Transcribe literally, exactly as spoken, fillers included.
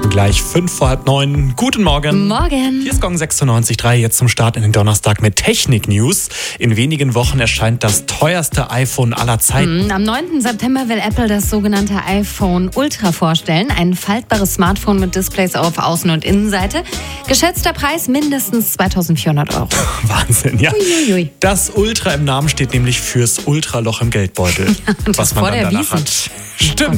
gleich fünf vor halb neun. Guten Morgen. Morgen. Hier ist Gong sechsundneunzig Komma drei, jetzt zum Start in den Donnerstag mit Technik-News. In wenigen Wochen erscheint das teuerste iPhone aller Zeiten. Am neunten September will Apple das sogenannte iPhone Ultra vorstellen. Ein faltbares Smartphone mit Displays auf Außen- und Innenseite. Geschätzter Preis mindestens zweitausendvierhundert Euro. Wahnsinn, ja. Uiuiui. Das Ultra im Namen steht nämlich fürs Ultraloch im Geldbeutel. Ja, und was das man vor dann der danach Wiesn. hat. Stimmt.